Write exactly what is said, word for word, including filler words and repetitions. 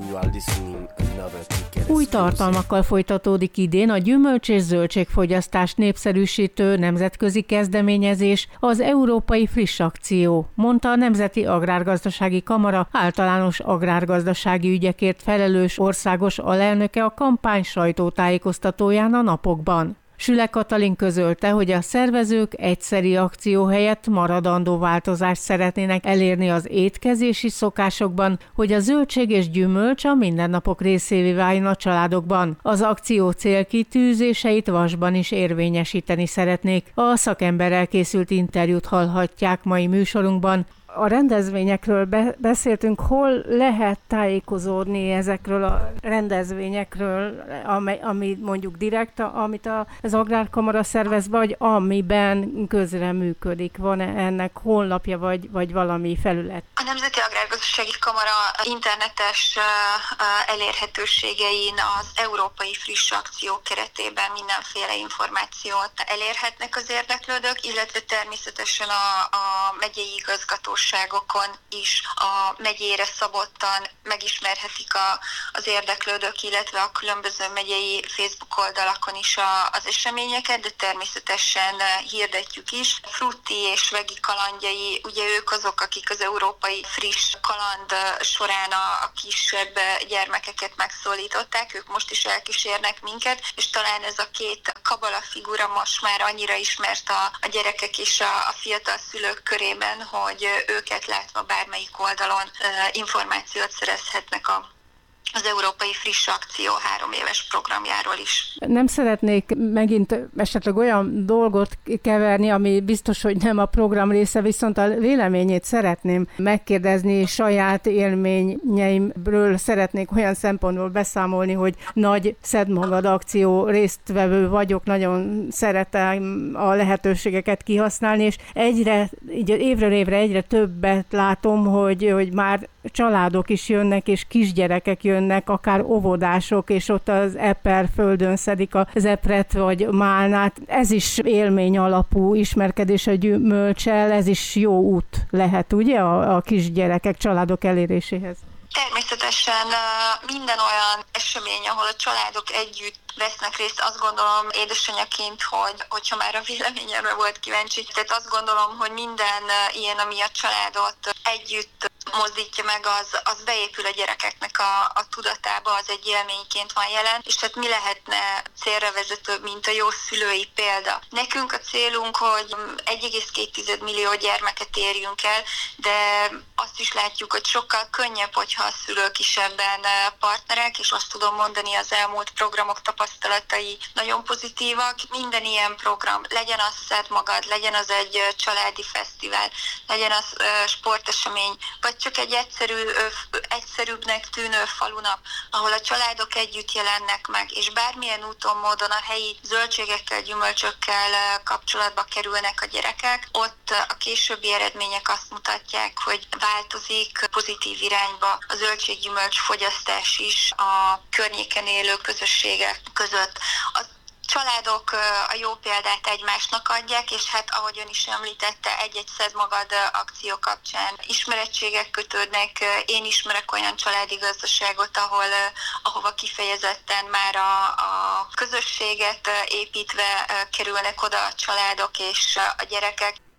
Új tartalmakkal folytatódik idén a gyümölcs- és zöldségfogyasztást népszerűsítő nemzetközi kezdeményezés, az Európai Friss Akció, mondta a Nemzeti Agrárgazdasági Kamara általános agrárgazdasági ügyekért felelős országos alelnöke a kampány sajtótájékoztatóján a napokban. Süle Katalin közölte, hogy a szervezők egyszeri akció helyett maradandó változást szeretnének elérni az étkezési szokásokban, hogy a zöldség és gyümölcs a mindennapok részévé váljon a családokban. Az akció célkitűzéseit Vasban is érvényesíteni szeretnék. A szakemberrel készült interjút hallhatják mai műsorunkban. A rendezvényekről be- beszéltünk, hol lehet tájékozódni ezekről a rendezvényekről, amely, ami mondjuk direkt, amit a, az Agrárkamara szervez, vagy amiben közreműködik? Van-e ennek honlapja, vagy, vagy valami felület? A Nemzeti Agrárgazdasági Kamara internetes elérhetőségein az Európai Friss Akció keretében mindenféle információt elérhetnek az érdeklődők, illetve természetesen a, a megyei igazgató is a megyére szabottan megismerhetik a, az érdeklődők, illetve a különböző megyei Facebook oldalakon is a, az eseményeket, de természetesen hirdetjük is. Frutti és vegi kalandjai, ugye ők azok, akik az európai friss kaland során a, a kisebb gyermekeket megszólították, ők most is elkísérnek minket, és talán ez a két kabala figura most már annyira ismert a, a gyerekek és a, a fiatal szülők körében, hogy őket látva bármelyik oldalon információt szerezhetnek a az Európai Friss Akció három éves programjáról is. Nem szeretnék megint esetleg olyan dolgot keverni, ami biztos, hogy nem a program része, viszont a véleményét szeretném megkérdezni, saját élményeimről szeretnék olyan szempontból beszámolni, hogy nagy Szedd Magad akció résztvevő vagyok, nagyon szeretem a lehetőségeket kihasználni, és egyre, így évről évre egyre többet látom, hogy, hogy már családok is jönnek, és kisgyerekek jönnek, akár óvodások, és ott az eper földön szedik az epret vagy málnát. Ez is élmény alapú ismerkedés a gyümölccsel, ez is jó út lehet, ugye, a, a kisgyerekek, családok eléréséhez? Természetesen minden olyan esemény, ahol a családok együtt vesznek részt, azt gondolom édesanyaként, hogy hogyha már a véleményemre volt kíváncsi, tehát azt gondolom, hogy minden ilyen, ami a családot együtt mozdítja meg, az, az beépül a gyerekeknek a, a tudatába, az egy élményként van jelen, és hát mi lehetne célra vezetőbb, mint a jó szülői példa. Nekünk a célunk, hogy egy egész két millió gyermeket érjünk el, de azt is látjuk, hogy sokkal könnyebb, hogyha a szülők is ebben partnerek, és azt tudom mondani, az elmúlt programok tapasztalatai nagyon pozitívak. Minden ilyen program, legyen az Szedd Magad, legyen az egy családi fesztivál, legyen az sportesemény, vagy csak egy egyszerű, egyszerűbbnek tűnő falunap, ahol a családok együtt jelennek meg, és bármilyen úton, módon a helyi zöldségekkel, gyümölcsökkel kapcsolatba kerülnek a gyerekek, ott a későbbi eredmények azt mutatják, hogy változik pozitív irányba a zöldséggyümölcs fogyasztás is a környéken élő közösségek között. A családok a jó példát egymásnak adják, és hát ahogy ön is említette, egy-egy Szedd Magad akció kapcsán ismerettségek kötődnek. Én ismerek olyan családi gazdaságot, ahol, ahova kifejezetten már a, a közösséget építve kerülnek oda a családok és a gyerekek.